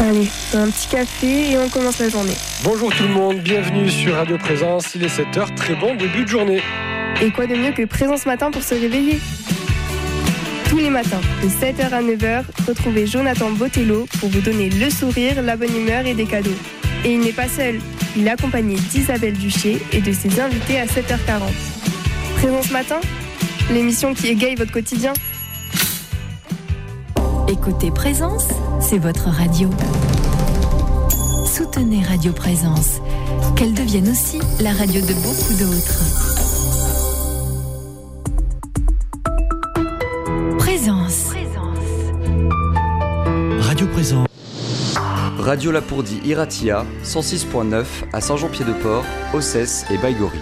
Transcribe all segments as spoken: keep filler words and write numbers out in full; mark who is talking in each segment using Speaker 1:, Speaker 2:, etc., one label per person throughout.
Speaker 1: Allez, un petit café et on commence la journée.
Speaker 2: Bonjour tout le monde, bienvenue sur Radio Présence, il est sept heures, très bon début de journée.
Speaker 1: Et quoi de mieux que Présence Matin pour se réveiller ? Tous les matins, de sept heures à neuf heures, retrouvez Jonathan Botello pour vous donner le sourire, la bonne humeur et des cadeaux. Et il n'est pas seul, il est accompagné d'Isabelle Duché et de ses invités à sept heures quarante. Présence Matin, l'émission qui égaye votre quotidien.
Speaker 3: Écoutez Présence, c'est votre radio. Soutenez Radio Présence, qu'elle devienne aussi la radio de beaucoup d'autres. Présence.
Speaker 4: Radio Présence.
Speaker 5: Radio Lapourdie Iratia, cent six point neuf à Saint-Jean-Pied-de-Port, Ossès et Baïgorry.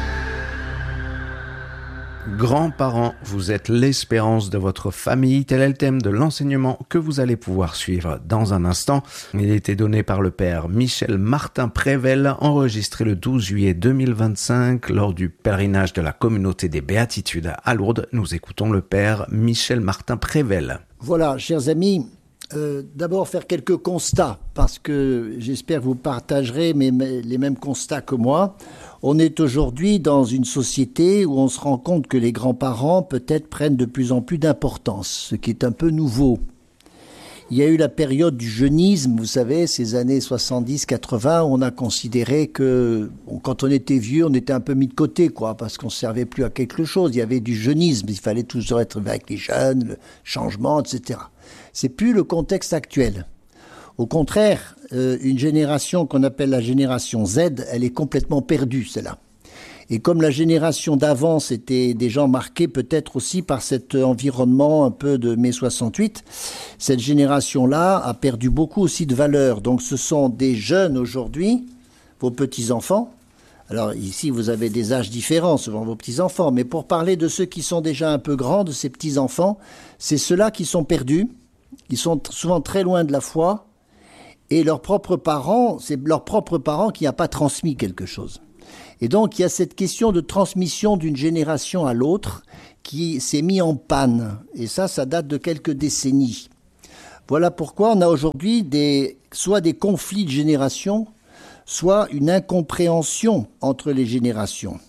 Speaker 6: Grands-parents, vous êtes l'espérance de votre famille. Tel est le thème de l'enseignement que vous allez pouvoir suivre dans un instant. Il a été donné par le père Michel Martin Prével, enregistré le douze juillet deux mille vingt-cinq lors du pèlerinage de la communauté des Béatitudes à Lourdes. Nous écoutons le père Michel Martin Prével.
Speaker 7: Voilà, chers amis, euh, d'abord faire quelques constats, parce que j'espère que vous partagerez mes, mes, les mêmes constats que moi. On est aujourd'hui dans une société où on se rend compte que les grands-parents peut-être prennent de plus en plus d'importance, ce qui est un peu nouveau. Il y a eu la période du jeunisme, vous savez, ces années soixante-dix quatre-vingts, où on a considéré que bon, quand on était vieux, on était un peu mis de côté, quoi, parce qu'on ne servait plus à quelque chose. Il y avait du jeunisme, il fallait toujours être avec les jeunes, le changement, et cetera. C'est plus le contexte actuel. Au contraire, euh, une génération qu'on appelle la génération Z, elle est complètement perdue, celle-là. Et comme la génération d'avant, c'était des gens marqués peut-être aussi par cet environnement un peu de mai soixante-huit, cette génération-là a perdu beaucoup aussi de valeur. Donc ce sont des jeunes aujourd'hui, vos petits-enfants. Alors ici, vous avez des âges différents, selon vos petits-enfants. Mais pour parler de ceux qui sont déjà un peu grands, de ces petits-enfants, c'est ceux-là qui sont perdus, qui sont souvent très loin de la foi. Et leurs propres parents, c'est leurs propres parents qui n'ont pas transmis quelque chose. Et donc, il y a cette question de transmission d'une génération à l'autre qui s'est mise en panne. Et ça, ça date de quelques décennies. Voilà pourquoi on a aujourd'hui des, soit des conflits de génération, soit une incompréhension entre les générations.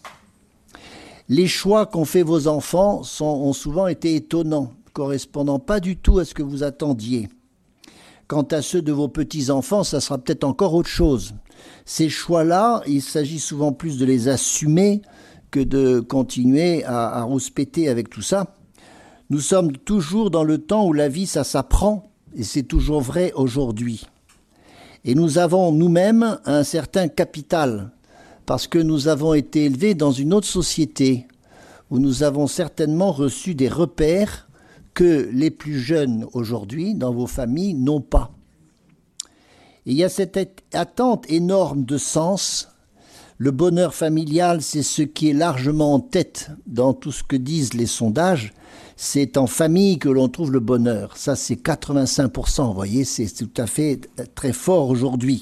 Speaker 7: Les choix qu'ont fait vos enfants sont, ont souvent été étonnants, correspondant pas du tout à ce que vous attendiez. Quant à ceux de vos petits-enfants, ça sera peut-être encore autre chose. Ces choix-là, il s'agit souvent plus de les assumer que de continuer à, à rouspéter avec tout ça. Nous sommes toujours dans le temps où la vie, ça s'apprend, et c'est toujours vrai aujourd'hui. Et nous avons nous-mêmes un certain capital, parce que nous avons été élevés dans une autre société, où nous avons certainement reçu des repères que les plus jeunes aujourd'hui, dans vos familles, n'ont pas. Et il y a cette attente énorme de sens. Le bonheur familial, c'est ce qui est largement en tête dans tout ce que disent les sondages. C'est en famille que l'on trouve le bonheur. Ça, c'est quatre-vingt-cinq pour cent, vous voyez, c'est tout à fait très fort aujourd'hui.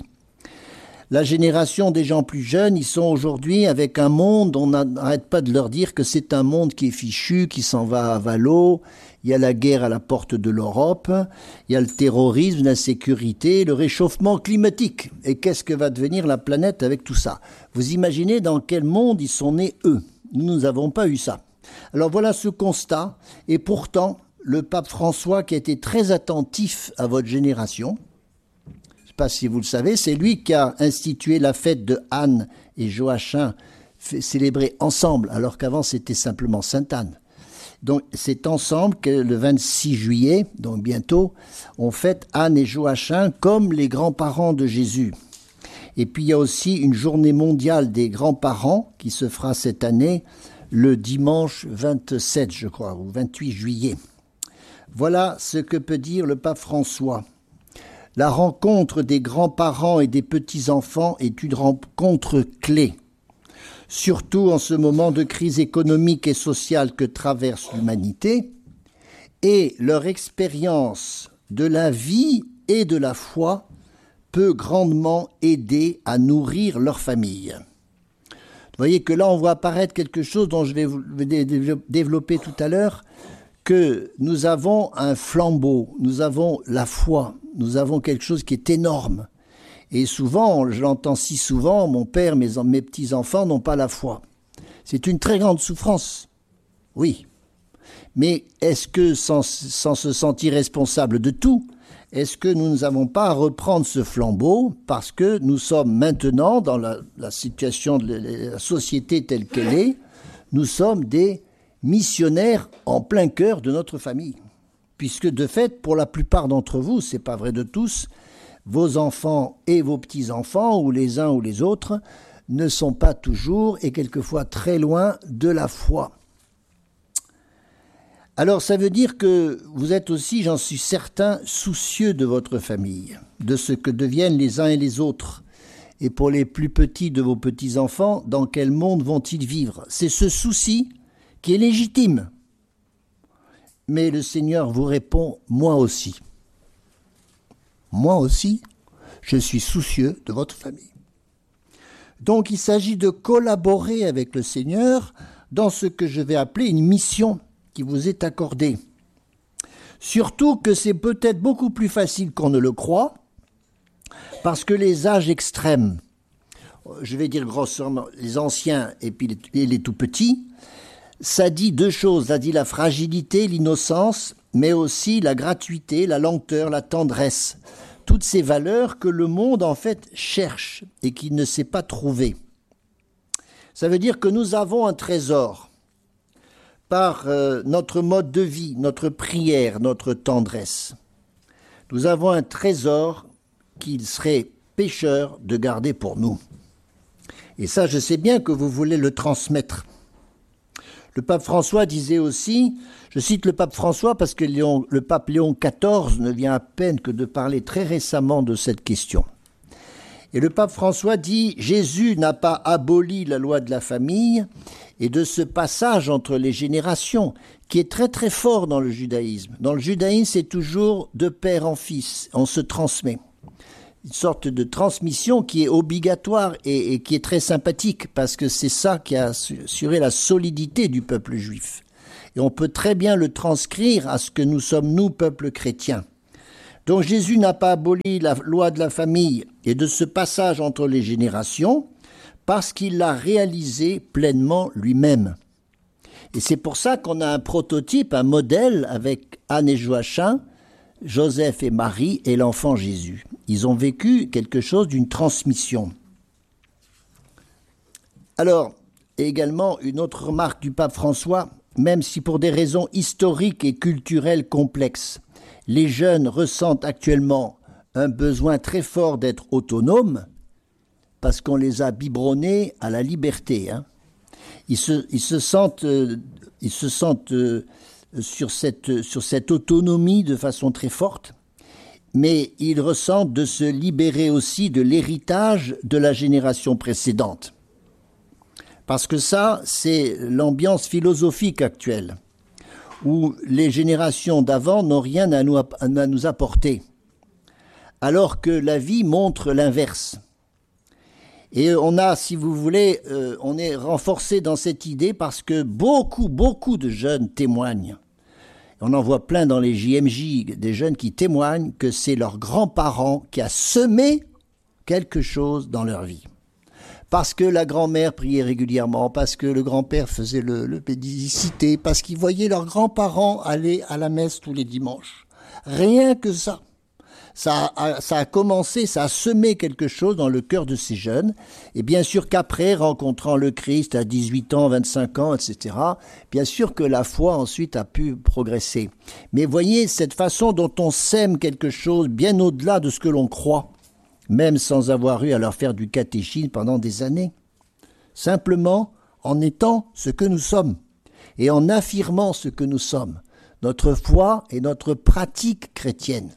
Speaker 7: La génération des gens plus jeunes, ils sont aujourd'hui avec un monde, on n'arrête pas de leur dire que c'est un monde qui est fichu, qui s'en va à valo. Il y a la guerre à la porte de l'Europe, il y a le terrorisme, l'insécurité, le réchauffement climatique. Et qu'est-ce que va devenir la planète avec tout ça ? Vous imaginez dans quel monde ils sont nés, eux ? Nous n'avons pas eu ça. Alors voilà ce constat. Et pourtant, le pape François, qui a été très attentif à votre génération, je ne sais pas si vous le savez, c'est lui qui a institué la fête de Anne et Joachim, célébrée ensemble, alors qu'avant c'était simplement Sainte-Anne. Donc c'est ensemble que le vingt-six juillet, donc bientôt, on fête Anne et Joachim comme les grands-parents de Jésus. Et puis il y a aussi une journée mondiale des grands-parents qui se fera cette année le dimanche vingt-sept, je crois, ou vingt-huit juillet. Voilà ce que peut dire le pape François. La rencontre des grands-parents et des petits-enfants est une rencontre clé. Surtout en ce moment de crise économique et sociale que traverse l'humanité, et leur expérience de la vie et de la foi peut grandement aider à nourrir leur famille. Vous voyez que là, on voit apparaître quelque chose dont je vais vous développer tout à l'heure, que nous avons un flambeau, nous avons la foi, nous avons quelque chose qui est énorme. Et souvent, je l'entends si souvent, mon père, mes, mes petits-enfants n'ont pas la foi. C'est une très grande souffrance, oui. Mais est-ce que, sans, sans se sentir responsable de tout, est-ce que nous n'avons pas à reprendre ce flambeau parce que nous sommes maintenant, dans la, la situation de la société telle qu'elle est, nous sommes des missionnaires en plein cœur de notre famille. Puisque de fait, pour la plupart d'entre vous, c'est pas vrai de tous, vos enfants et vos petits-enfants, ou les uns ou les autres, ne sont pas toujours et quelquefois très loin de la foi. Alors ça veut dire que vous êtes aussi, j'en suis certain, soucieux de votre famille, de ce que deviennent les uns et les autres. Et pour les plus petits de vos petits-enfants, dans quel monde vont-ils vivre? C'est ce souci qui est légitime. Mais le Seigneur vous répond, moi aussi. Moi aussi, je suis soucieux de votre famille. Donc il s'agit de collaborer avec le Seigneur dans ce que je vais appeler une mission qui vous est accordée. Surtout que c'est peut-être beaucoup plus facile qu'on ne le croit, parce que les âges extrêmes, je vais dire grossièrement les anciens et puis les, les tout petits, ça dit deux choses, ça dit la fragilité, l'innocence, mais aussi la gratuité, la lenteur, la tendresse. Toutes ces valeurs que le monde en fait cherche et qu'il ne sait pas trouver. Ça veut dire que nous avons un trésor par euh, notre mode de vie, notre prière, notre tendresse. Nous avons un trésor qu'il serait pécheur de garder pour nous. Et ça, je sais bien que vous voulez le transmettre. Le pape François disait aussi, je cite le pape François parce que Léon, le pape Léon quatorze ne vient à peine que de parler très récemment de cette question. Et le pape François dit, Jésus n'a pas aboli la loi de la famille et de ce passage entre les générations qui est très très fort dans le judaïsme. Dans le judaïsme, c'est toujours de père en fils, on se transmet. Une sorte de transmission qui est obligatoire et, et qui est très sympathique parce que c'est ça qui a assuré la solidité du peuple juif. Et on peut très bien le transcrire à ce que nous sommes, nous, peuple chrétien. Donc Jésus n'a pas aboli la loi de la famille et de ce passage entre les générations parce qu'il l'a réalisé pleinement lui-même. Et c'est pour ça qu'on a un prototype, un modèle avec Anne et Joachim, Joseph et Marie et l'enfant Jésus. Ils ont vécu quelque chose d'une transmission. Alors, également, une autre remarque du pape François, même si pour des raisons historiques et culturelles complexes, les jeunes ressentent actuellement un besoin très fort d'être autonomes, parce qu'on les a biberonnés à la liberté. Hein. Ils, se, ils se sentent, euh, ils se sentent euh, sur, cette, sur cette autonomie de façon très forte, mais ils ressentent de se libérer aussi de l'héritage de la génération précédente. Parce que ça, c'est l'ambiance philosophique actuelle, où les générations d'avant n'ont rien à nous, à nous apporter, alors que la vie montre l'inverse. Et on a, si vous voulez, euh, on est renforcé dans cette idée parce que beaucoup, beaucoup de jeunes témoignent. On en voit plein dans les J M J, des jeunes qui témoignent que c'est leurs grands-parents qui a semé quelque chose dans leur vie. Parce que la grand-mère priait régulièrement, parce que le grand-père faisait le, le pédicité, parce qu'ils voyaient leurs grands-parents aller à la messe tous les dimanches. Rien que ça. Ça a, ça a commencé, ça a semé quelque chose dans le cœur de ces jeunes. Et bien sûr qu'après, rencontrant le Christ à dix-huit ans, vingt-cinq ans, et cetera, bien sûr que la foi ensuite a pu progresser. Mais voyez, cette façon dont on sème quelque chose bien au-delà de ce que l'on croit, même sans avoir eu à leur faire du catéchisme pendant des années. Simplement en étant ce que nous sommes et en affirmant ce que nous sommes, notre foi et notre pratique chrétienne.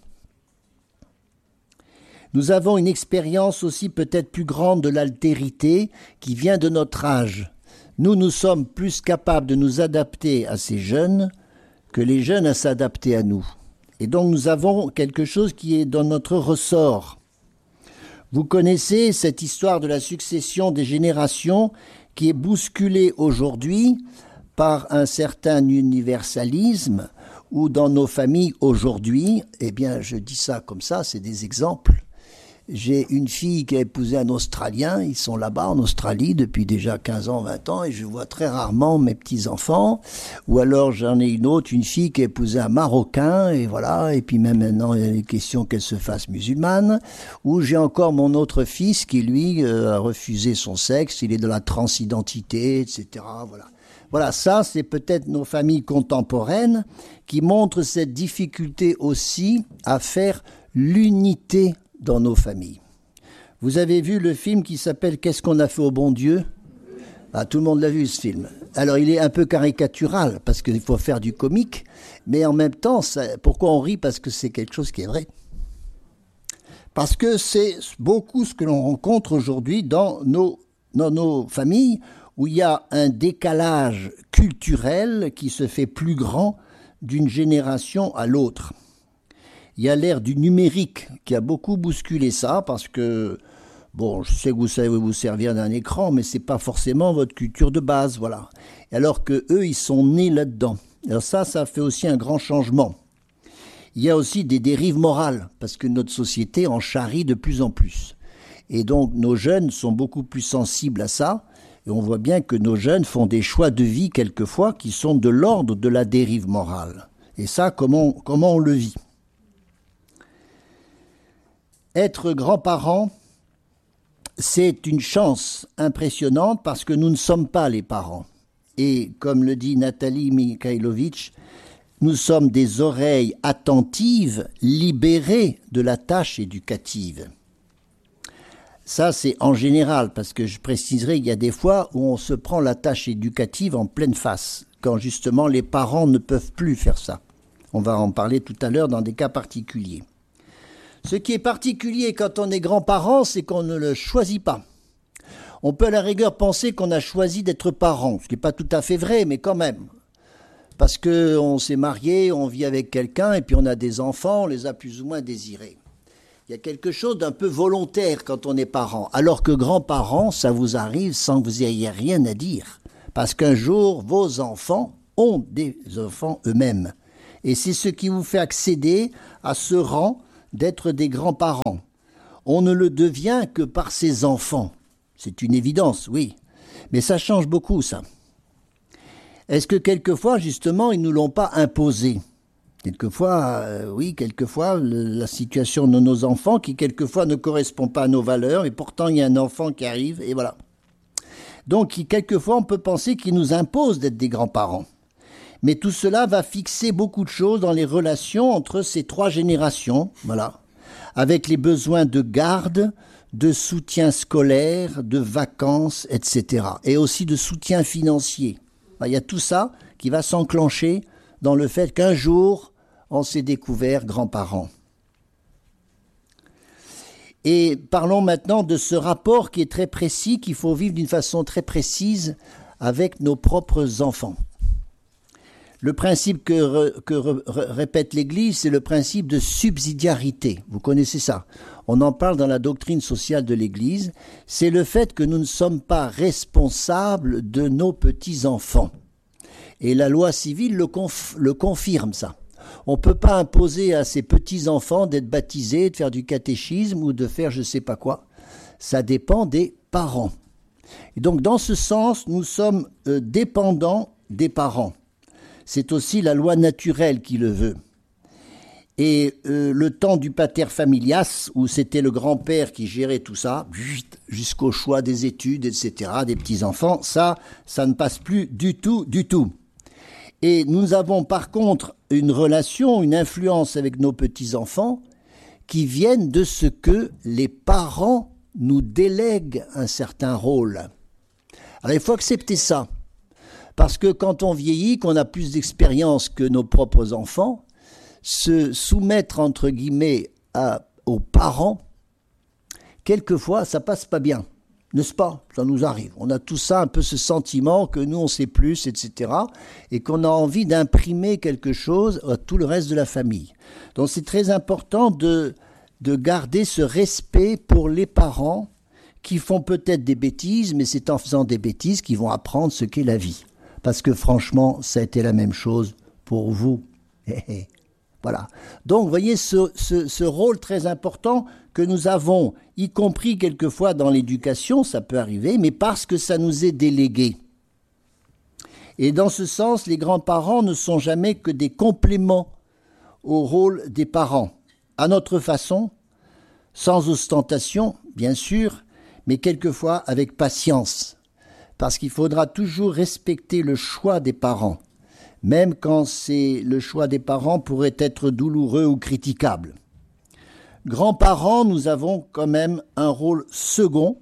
Speaker 7: Nous avons une expérience aussi peut-être plus grande de l'altérité qui vient de notre âge. Nous, nous sommes plus capables de nous adapter à ces jeunes que les jeunes à s'adapter à nous. Et donc nous avons quelque chose qui est dans notre ressort. Vous connaissez cette histoire de la succession des générations qui est bousculée aujourd'hui par un certain universalisme ou dans nos familles aujourd'hui, eh bien, je dis ça comme ça, c'est des exemples. J'ai une fille qui a épousé un Australien, ils sont là-bas en Australie depuis déjà quinze ans, vingt ans, et je vois très rarement mes petits-enfants. Ou alors j'en ai une autre, une fille qui a épousé un Marocain, et voilà, et puis même maintenant il y a des questions qu'elle se fasse musulmane. Ou j'ai encore mon autre fils qui, lui, euh, a refusé son sexe, il est de la transidentité, et cetera. Voilà. Voilà, ça c'est peut-être nos familles contemporaines qui montrent cette difficulté aussi à faire l'unité dans nos familles. Vous avez vu le film qui s'appelle « Qu'est-ce qu'on a fait au bon Dieu ?» Ah, tout le monde l'a vu ce film. Alors il est un peu caricatural parce qu'il faut faire du comique, mais en même temps, ça, pourquoi on rit? Parce que c'est quelque chose qui est vrai. Parce que c'est beaucoup ce que l'on rencontre aujourd'hui dans nos, dans nos familles où il y a un décalage culturel qui se fait plus grand d'une génération à l'autre. Il y a l'ère du numérique qui a beaucoup bousculé ça parce que, bon, je sais que vous savez vous servir d'un écran, mais c'est pas forcément votre culture de base, voilà. Alors que eux, ils sont nés là-dedans. Alors ça, ça fait aussi un grand changement. Il y a aussi des dérives morales parce que notre société en charrie de plus en plus. Et donc, nos jeunes sont beaucoup plus sensibles à ça. Et on voit bien que nos jeunes font des choix de vie, quelquefois, qui sont de l'ordre de la dérive morale. Et ça, comment, comment on le vit ? Être grands-parents, c'est une chance impressionnante parce que nous ne sommes pas les parents. Et comme le dit Nathalie Mikhailovitch, nous sommes des oreilles attentives, libérées de la tâche éducative. Ça, c'est en général, parce que je préciserai qu'il y a des fois où on se prend la tâche éducative en pleine face, quand justement les parents ne peuvent plus faire ça. On va en parler tout à l'heure dans des cas particuliers. Ce qui est particulier quand on est grand-parent, c'est qu'on ne le choisit pas. On peut à la rigueur penser qu'on a choisi d'être parent, ce qui n'est pas tout à fait vrai, mais quand même. Parce qu'on s'est marié, on vit avec quelqu'un, et puis on a des enfants, on les a plus ou moins désirés. Il y a quelque chose d'un peu volontaire quand on est parent, alors que grands-parents, ça vous arrive sans que vous ayez rien à dire. Parce qu'un jour, vos enfants ont des enfants eux-mêmes. Et c'est ce qui vous fait accéder à ce rang d'être des grands-parents. On ne le devient que par ses enfants. C'est une évidence, oui. Mais ça change beaucoup, ça. Est-ce que quelquefois, justement, ils ne nous l'ont pas imposé ? Quelquefois, euh, oui, quelquefois, le, la situation de nos enfants qui, quelquefois, ne correspond pas à nos valeurs, et pourtant, il y a un enfant qui arrive, et voilà. Donc, qui, quelquefois, on peut penser qu'ils nous imposent d'être des grands-parents. Mais tout cela va fixer beaucoup de choses dans les relations entre ces trois générations, voilà, avec les besoins de garde, de soutien scolaire, de vacances, et cetera. Et aussi de soutien financier. Ben, il y a tout ça qui va s'enclencher dans le fait qu'un jour, on s'est découvert grands-parents. Et parlons maintenant de ce rapport qui est très précis, qu'il faut vivre d'une façon très précise avec nos propres enfants. Le principe que, re, que re, répète l'Église, c'est le principe de subsidiarité. Vous connaissez ça. On en parle dans la doctrine sociale de l'Église. C'est le fait que nous ne sommes pas responsables de nos petits-enfants. Et la loi civile le, conf, le confirme, ça. On ne peut pas imposer à ses petits-enfants d'être baptisés, de faire du catéchisme ou de faire je ne sais pas quoi. Ça dépend des parents. Et donc, dans ce sens, nous sommes euh, dépendants des parents. C'est aussi la loi naturelle qui le veut. Et euh, le temps du pater familias, où c'était le grand-père qui gérait tout ça, jusqu'au choix des études, et cetera, des petits-enfants, ça, ça ne passe plus du tout, du tout. Et nous avons par contre une relation, une influence avec nos petits-enfants qui viennent de ce que les parents nous délèguent un certain rôle. Alors il faut accepter ça. Parce que quand on vieillit, qu'on a plus d'expérience que nos propres enfants, se soumettre, entre guillemets, à, aux parents, quelquefois, ça passe pas bien. N'est-ce pas? Ça nous arrive. On a tout ça, un peu ce sentiment que nous, on sait plus, et cetera. Et qu'on a envie d'imprimer quelque chose à tout le reste de la famille. Donc c'est très important de, de garder ce respect pour les parents qui font peut-être des bêtises, mais c'est en faisant des bêtises qu'ils vont apprendre ce qu'est la vie. Parce que franchement, ça a été la même chose pour vous. Voilà. Donc, vous voyez ce, ce, ce rôle très important que nous avons, y compris quelquefois dans l'éducation, ça peut arriver, mais parce que ça nous est délégué. Et dans ce sens, les grands-parents ne sont jamais que des compléments au rôle des parents, à notre façon, sans ostentation, bien sûr, mais quelquefois avec patience, parce qu'il faudra toujours respecter le choix des parents, même quand c'est le choix des parents pourrait être douloureux ou critiquable. Grands-parents, nous avons quand même un rôle second,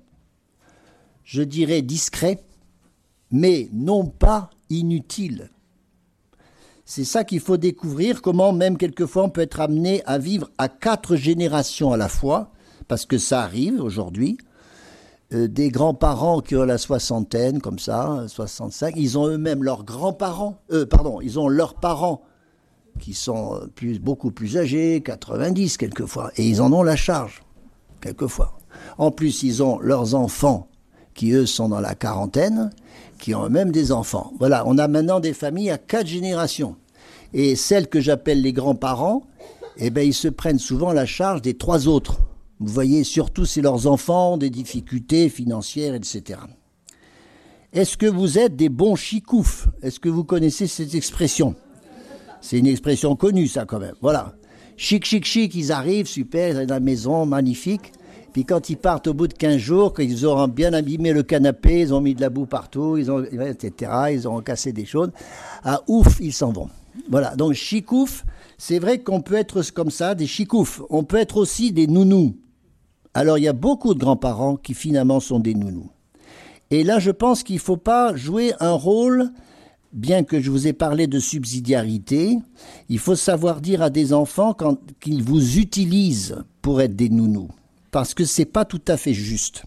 Speaker 7: je dirais discret, mais non pas inutile. C'est ça qu'il faut découvrir, comment même quelquefois on peut être amené à vivre à quatre générations à la fois, parce que ça arrive aujourd'hui. Euh, des grands-parents qui ont la soixantaine, comme ça, soixante-cinq, ils ont eux-mêmes leurs grands-parents, euh, pardon, ils ont leurs parents qui sont plus, beaucoup plus âgés, quatre-vingt-dix quelquefois, et ils en ont la charge, quelquefois. En plus, ils ont leurs enfants qui, eux, sont dans la quarantaine, qui ont eux-mêmes des enfants. Voilà, on a maintenant des familles à quatre générations. Et celles que j'appelle les grands-parents, eh ben, ils se prennent souvent la charge des trois autres. Vous voyez, surtout si leurs enfants ont des difficultés financières, et cetera. Est-ce que vous êtes des bons chicoufs? Est-ce que vous connaissez cette expression? C'est une expression connue, ça, quand même. Voilà. Chic, chic, chic, ils arrivent, super, ils arrivent dans la maison, magnifique. Puis quand ils partent au bout de quinze jours, quand ils auront bien abîmé le canapé, ils ont mis de la boue partout, ils ont, et cetera, ils ont cassé des choses, ah ouf, ils s'en vont. Voilà, donc chicouf, c'est vrai qu'on peut être comme ça, des chicoufs. On peut être aussi des nounous. Alors il y a beaucoup de grands-parents qui finalement sont des nounous. Et là, je pense qu'il ne faut pas jouer un rôle, bien que je vous ai parlé de subsidiarité, il faut savoir dire à des enfants quand, qu'ils vous utilisent pour être des nounous. Parce que ce n'est pas tout à fait juste.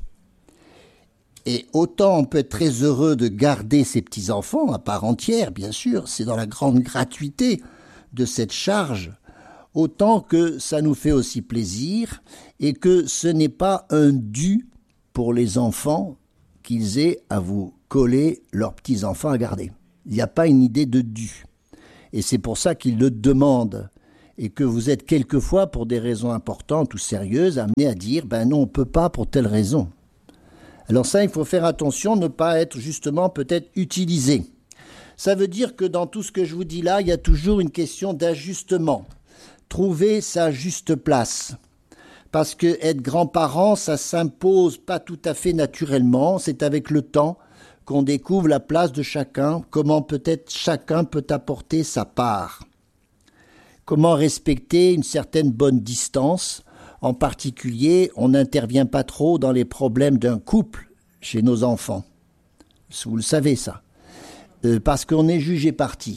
Speaker 7: Et autant on peut être très heureux de garder ses petits-enfants à part entière, bien sûr, c'est dans la grande gratuité de cette charge, autant que ça nous fait aussi plaisir et que ce n'est pas un dû pour les enfants qu'ils aient à vous coller leurs petits-enfants à garder. Il n'y a pas une idée de dû. Et c'est pour ça qu'ils le demandent. Et que vous êtes quelquefois, pour des raisons importantes ou sérieuses, amené à dire « ben non, on ne peut pas pour telle raison ». Alors ça, il faut faire attention, ne pas être justement peut-être utilisé. Ça veut dire que dans tout ce que je vous dis là, il y a toujours une question d'ajustement. Trouver sa juste place. Parce que être grand-parent, ça s'impose pas tout à fait naturellement, c'est avec le temps qu'on découvre la place de chacun, comment peut-être chacun peut apporter sa part. Comment respecter une certaine bonne distance. En particulier, on n'intervient pas trop dans les problèmes d'un couple chez nos enfants. Vous le savez ça. Euh, parce qu'on est jugé parti.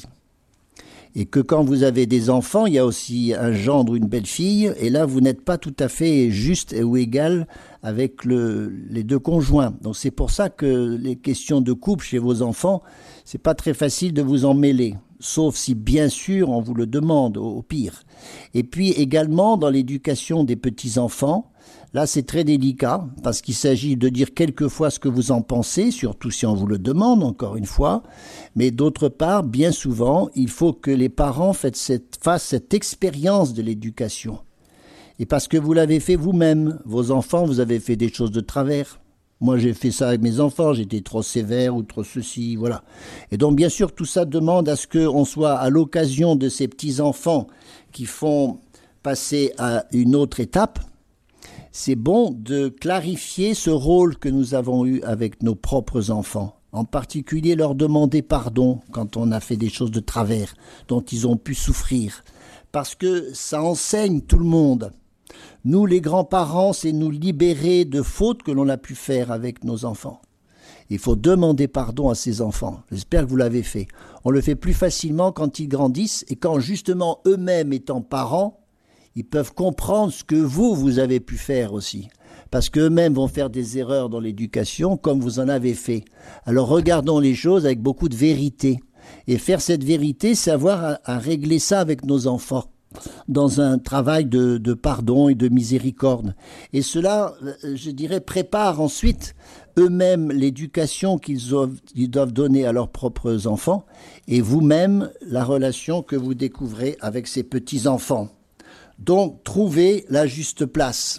Speaker 7: Et que quand vous avez des enfants, il y a aussi un gendre ou une belle-fille, et là, vous n'êtes pas tout à fait juste ou égal avec le, les deux conjoints. Donc c'est pour ça que les questions de couple chez vos enfants, c'est pas très facile de vous en mêler. Sauf si, bien sûr, on vous le demande, au, au pire. Et puis également, dans l'éducation des petits-enfants, là, c'est très délicat, parce qu'il s'agit de dire quelquefois ce que vous en pensez, surtout si on vous le demande, encore une fois. Mais d'autre part, bien souvent, il faut que les parents fassent cette, fassent cette expérience de l'éducation. Et parce que vous l'avez fait vous-même, vos enfants, vous avez fait des choses de travers. Moi, j'ai fait ça avec mes enfants, j'étais trop sévère ou trop ceci, voilà. Et donc, bien sûr, tout ça demande à ce qu'on soit à l'occasion de ces petits-enfants qui font passer à une autre étape. C'est bon de clarifier ce rôle que nous avons eu avec nos propres enfants. En particulier, leur demander pardon quand on a fait des choses de travers, dont ils ont pu souffrir. Parce que ça enseigne tout le monde. Nous, les grands-parents, c'est nous libérer de fautes que l'on a pu faire avec nos enfants. Il faut demander pardon à ses enfants. J'espère que vous l'avez fait. On le fait plus facilement quand ils grandissent et quand justement eux-mêmes étant parents, ils peuvent comprendre ce que vous, vous avez pu faire aussi. Parce qu'eux-mêmes vont faire des erreurs dans l'éducation comme vous en avez fait. Alors regardons les choses avec beaucoup de vérité. Et faire cette vérité, c'est avoir à, à régler ça avec nos enfants. dans un travail de, de pardon et de miséricorde. Et cela, je dirais, prépare ensuite eux-mêmes l'éducation qu'ils doivent, ils doivent donner à leurs propres enfants et vous-même la relation que vous découvrez avec ces petits-enfants. Donc, trouvez la juste place.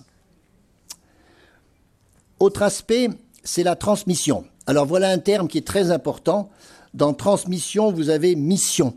Speaker 7: Autre aspect, c'est la transmission. Alors voilà un terme qui est très important. Dans transmission, vous avez mission.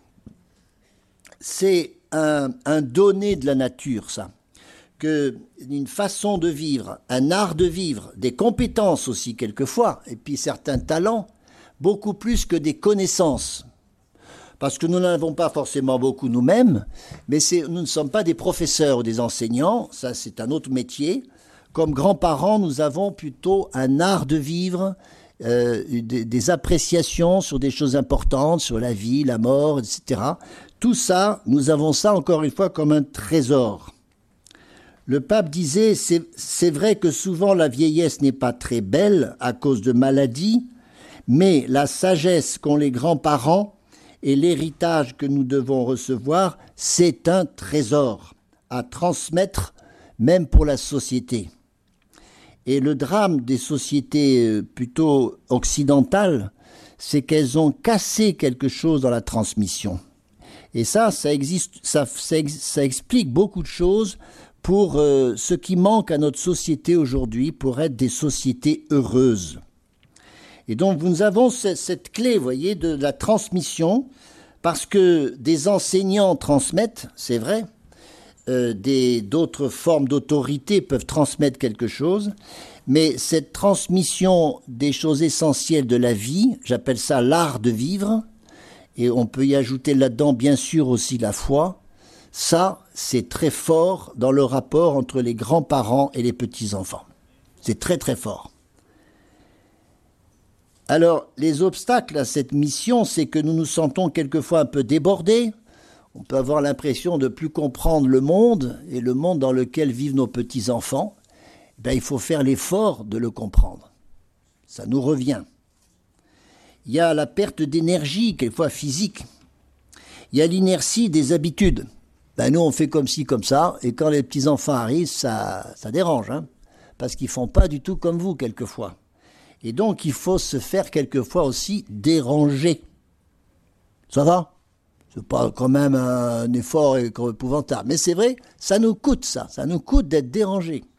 Speaker 7: C'est un, un donné de la nature, ça. Que une façon de vivre, un art de vivre, des compétences aussi quelquefois, et puis certains talents, beaucoup plus que des connaissances. Parce que nous n'en avons pas forcément beaucoup nous-mêmes, mais c'est, nous ne sommes pas des professeurs ou des enseignants, ça c'est un autre métier. Comme grands-parents, nous avons plutôt un art de vivre, euh, des, des appréciations sur des choses importantes, sur la vie, la mort, et cetera. Tout ça, nous avons ça encore une fois comme un trésor. Le pape disait, c'est, c'est vrai que souvent la vieillesse n'est pas très belle à cause de maladies, mais la sagesse qu'ont les grands-parents et l'héritage que nous devons recevoir, c'est un trésor à transmettre même pour la société. Et le drame des sociétés plutôt occidentales, c'est qu'elles ont cassé quelque chose dans la transmission. Et ça, ça, existe, ça, ça, ça explique beaucoup de choses pour euh, ce qui manque à notre société aujourd'hui pour être des sociétés heureuses. Et donc, nous avons cette, cette clé, vous voyez, de la transmission, parce que des enseignants transmettent, c'est vrai, euh, des, d'autres formes d'autorité peuvent transmettre quelque chose, mais cette transmission des choses essentielles de la vie, j'appelle ça l'art de vivre, et on peut y ajouter là-dedans, bien sûr, aussi la foi. Ça, c'est très fort dans le rapport entre les grands-parents et les petits-enfants. C'est très, très fort. Alors, les obstacles à cette mission, c'est que nous nous sentons quelquefois un peu débordés. On peut avoir l'impression de ne plus comprendre le monde et le monde dans lequel vivent nos petits-enfants. Ben, il faut faire l'effort de le comprendre. Ça nous revient. Il y a la perte d'énergie, quelquefois physique. Il y a l'inertie des habitudes. Ben, nous, on fait comme ci, comme ça, et quand les petits-enfants arrivent, ça, ça dérange, hein, parce qu'ils ne font pas du tout comme vous, quelquefois. Et donc, il faut se faire quelquefois aussi déranger. Ça va ? C'est pas quand même un effort épouvantable. Mais c'est vrai, ça nous coûte ça, ça nous coûte d'être dérangés.